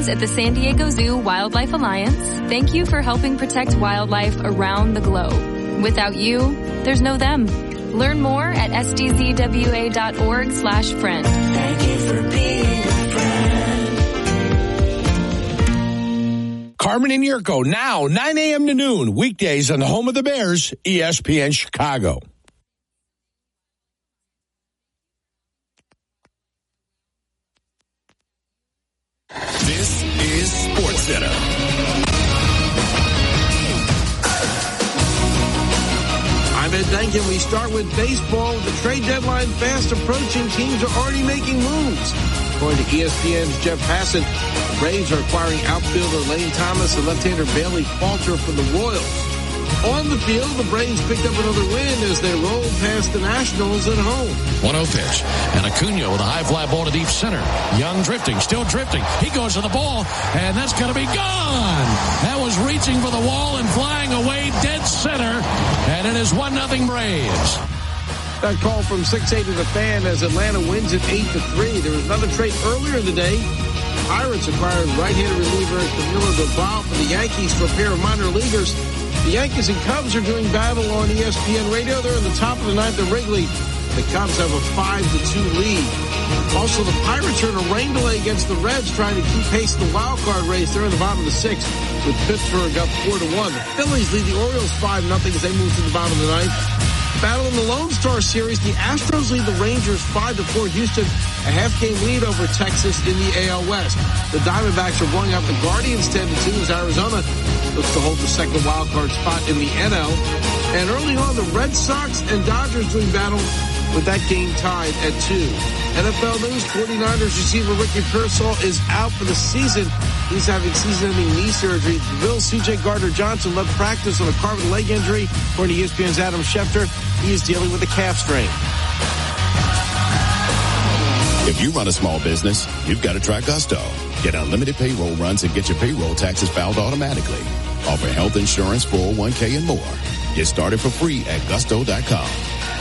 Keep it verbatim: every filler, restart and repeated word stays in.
friends at the San Diego Zoo Wildlife Alliance, thank you for helping protect wildlife around the globe. Without you, there's no them. Learn more at s d z w a dot org slash friend. Thank you for being a friend. Carmen and Yurko, now, nine a.m. to noon, weekdays on the home of the Bears, E S P N Chicago. This is SportsCenter. I'm Ed Duncan. We start with baseball. With the trade deadline fast approaching, teams are already making moves. According to E S P N's Jeff Passan, the Braves are acquiring outfielder Lane Thomas and left-hander Bailey Falter from the Royals. On the field, the Braves picked up another win as they rolled past the Nationals at home. one oh pitch. And Acuna with a high fly ball to deep center. Young drifting, still drifting. He goes to the ball, and that's going to be gone. That was reaching for the wall and flying away dead center. And it is one nothing Braves. That call from six eight to the Fan as Atlanta wins it eight to three. There was another trade earlier in the day. Pirates acquired right-handed reliever Camilo Doval for the Yankees for a pair of minor leaguers. The Yankees and Cubs are doing battle on E S P N Radio. They're in the top of the ninth at Wrigley. The Cubs have a five to two lead. Also, the Pirates are in a rain delay against the Reds, trying to keep pace in the wild card race. They're in the bottom of the sixth with Pittsburgh up four to one. The Phillies lead the Orioles five nothing as they move to the bottom of the ninth. Battle in the Lone Star Series, the Astros lead the Rangers five to four. Houston, a half-game lead over Texas in the A L West. The Diamondbacks are blowing out the Guardians ten to two as Arizona looks to hold the second wild card spot in the N L. And early on, the Red Sox and Dodgers doing battle with that game tied at two. N F L news, 49ers receiver Ricky Pearsall is out for the season. He's having season-ending knee surgery. Bill's C J Gardner-Johnson left practice on a carved leg injury. According to E S P N's Adam Schefter, he is dealing with a calf strain. If you run a small business, you've got to try Gusto. Get unlimited payroll runs and get your payroll taxes filed automatically. Offer health insurance, four oh one k, and more. Get started for free at gusto dot com.